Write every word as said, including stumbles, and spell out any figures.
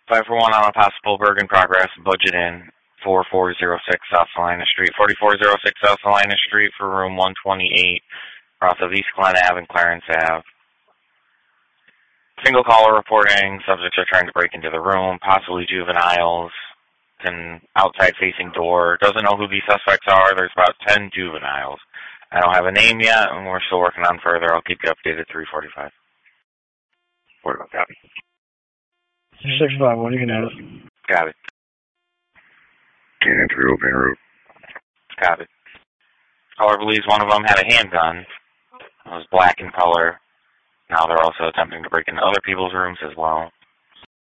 Five for one on a possible burg in progress. Budget in. four four zero six South Salina Street. forty-four oh six South Salina Street for room one twenty-eight. Cross of East Glen Ave and Clarence Ave. Single caller reporting. Subjects are trying to break into the room. Possibly juveniles. An outside-facing door. Doesn't know who these suspects are. There's about ten juveniles. I don't have a name yet, and we're still working on further. I'll keep you updated at three forty-five. forty-five, copy. six five, what are you going to have? Got it. Can't enter open route. Got it. Caller believes one of them had a handgun. It was black in color. Now they're also attempting to break into other people's rooms as well.